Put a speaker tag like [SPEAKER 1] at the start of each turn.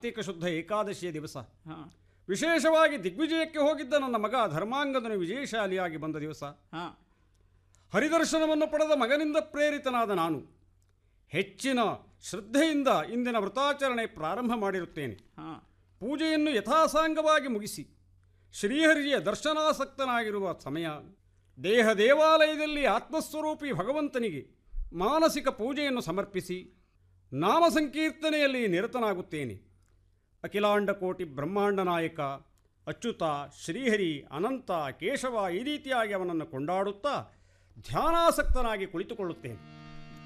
[SPEAKER 1] ಕಾರ್ತಿಕ ಶುದ್ಧ ಏಕಾದಶಿಯ ದಿವಸ
[SPEAKER 2] ಹಾಂ
[SPEAKER 1] ವಿಶೇಷವಾಗಿ ದಿಗ್ವಿಜಯಕ್ಕೆ ಹೋಗಿದ್ದ ನನ್ನ ಮಗ ಧರ್ಮಾಂಗದನು ವಿಜಯಶಾಲಿಯಾಗಿ ಬಂದ ದಿವಸ.
[SPEAKER 2] ಹಾಂ
[SPEAKER 1] ಹರಿದರ್ಶನವನ್ನು ಪಡೆದ ಮಗನಿಂದ ಪ್ರೇರಿತನಾದ ನಾನು ಹೆಚ್ಚಿನ ಶ್ರದ್ಧೆಯಿಂದ ಇಂದಿನ ವ್ರತಾಚರಣೆ ಪ್ರಾರಂಭ ಮಾಡಿರುತ್ತೇನೆ.
[SPEAKER 2] ಹಾಂ
[SPEAKER 1] ಪೂಜೆಯನ್ನು ಯಥಾಸಾಂಗವಾಗಿ ಮುಗಿಸಿ ಶ್ರೀಹರಿಯ ದರ್ಶನಾಸಕ್ತನಾಗಿರುವ ಸಮಯ ದೇಹ ದೇವಾಲಯದಲ್ಲಿ ಆತ್ಮಸ್ವರೂಪಿ ಭಗವಂತನಿಗೆ ಮಾನಸಿಕ ಪೂಜೆಯನ್ನು ಸಮರ್ಪಿಸಿ ನಾಮ ಸಂಕೀರ್ತನೆಯಲ್ಲಿ ನಿರತನಾಗುತ್ತೇನೆ. ಅಖಿಲಾಂಡ ಕೋಟಿ ಬ್ರಹ್ಮಾಂಡ ನಾಯಕ ಅಚ್ಯುತ, ಶ್ರೀಹರಿ, ಅನಂತ, ಕೇಶವ ಈ ರೀತಿಯಾಗಿ ಅವನನ್ನು ಕೊಂಡಾಡುತ್ತಾ ಧ್ಯಾನಾಸಕ್ತನಾಗಿ ಕುಳಿತುಕೊಳ್ಳುತ್ತೇನೆ.